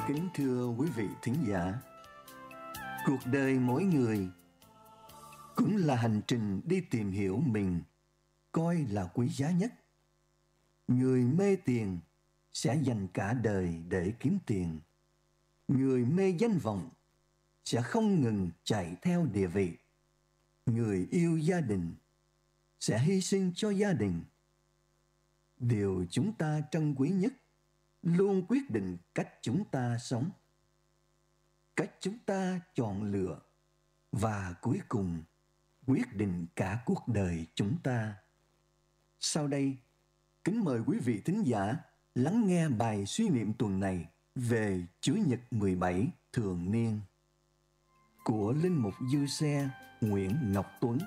Kính thưa quý vị thính giả, cuộc đời mỗi người cũng là hành trình đi tìm hiểu mình coi là quý giá nhất. Người mê tiền sẽ dành cả đời để kiếm tiền. Người mê danh vọng sẽ không ngừng chạy theo địa vị. Người yêu gia đình sẽ hy sinh cho gia đình. Điều chúng ta trân quý nhất luôn quyết định cách chúng ta sống, cách chúng ta chọn lựa và cuối cùng quyết định cả cuộc đời chúng ta. Sau đây, kính mời quý vị thính giả lắng nghe bài suy niệm tuần này về Chúa Nhật 17 thường niên của Linh mục Dư Xe Nguyễn Ngọc Tuấn.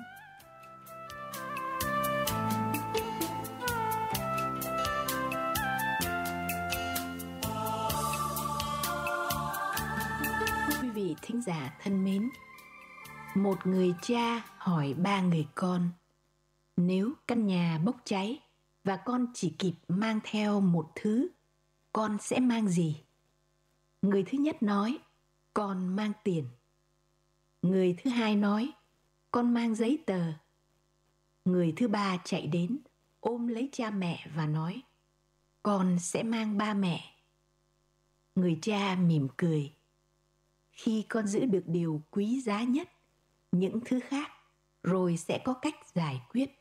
Quý vị thính giả thân mến, một người cha hỏi 3 người con: nếu căn nhà bốc cháy và con chỉ kịp mang theo một thứ, con sẽ mang gì? Người thứ nhất nói: con mang tiền. Người thứ hai nói: con mang giấy tờ. Người thứ ba chạy đến ôm lấy cha mẹ và nói: con sẽ mang ba mẹ. Người cha mỉm cười: khi con giữ được điều quý giá nhất, những thứ khác rồi sẽ có cách giải quyết.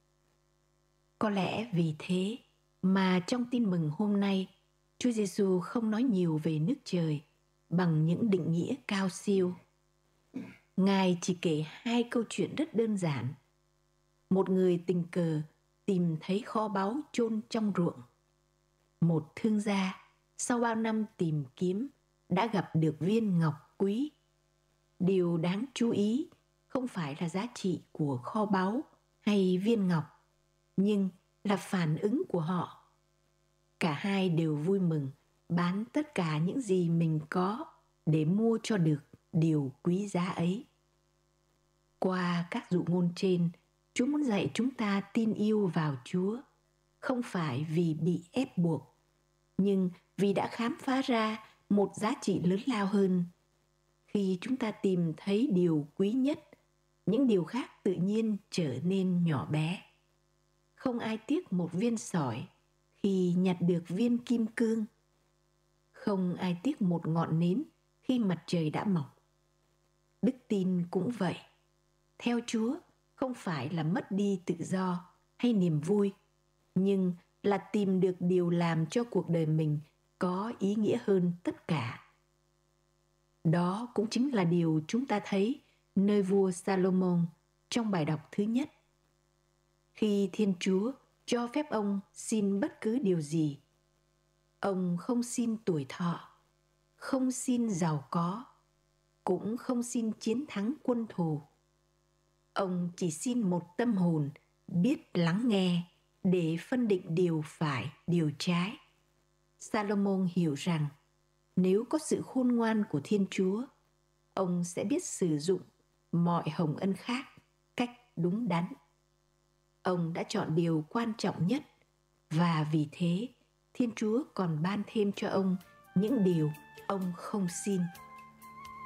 Có lẽ vì thế mà trong tin mừng hôm nay, Chúa Giêsu không nói nhiều về nước trời bằng những định nghĩa cao siêu. Ngài chỉ kể 2 câu chuyện rất đơn giản. Một người tình cờ tìm thấy kho báu chôn trong ruộng. Một thương gia sau bao năm tìm kiếm đã gặp được viên ngọc quý. Điều đáng chú ý không phải là giá trị của kho báu hay viên ngọc, nhưng là phản ứng của họ. Cả hai đều vui mừng bán tất cả những gì mình có để mua cho được điều quý giá ấy. Qua các dụ ngôn trên, Chúa muốn dạy chúng ta tin yêu vào Chúa, không phải vì bị ép buộc, nhưng vì đã khám phá ra một giá trị lớn lao hơn. Khi chúng ta tìm thấy điều quý nhất, những điều khác tự nhiên trở nên nhỏ bé. Không ai tiếc một viên sỏi khi nhặt được viên kim cương. Không ai tiếc một ngọn nến khi mặt trời đã mọc. Đức tin cũng vậy. Theo Chúa không phải là mất đi tự do hay niềm vui, nhưng là tìm được điều làm cho cuộc đời mình có ý nghĩa hơn tất cả. Đó cũng chính là điều chúng ta thấy nơi vua Salomon trong bài đọc thứ nhất. Khi Thiên Chúa cho phép ông xin bất cứ điều gì, ông không xin tuổi thọ, không xin giàu có, cũng không xin chiến thắng quân thù. Ông chỉ xin một tâm hồn biết lắng nghe để phân định điều phải, điều trái. Salomon hiểu rằng nếu có sự khôn ngoan của Thiên Chúa, ông sẽ biết sử dụng mọi hồng ân khác cách đúng đắn. Ông đã chọn điều quan trọng nhất, và vì thế Thiên Chúa còn ban thêm cho ông những điều ông không xin.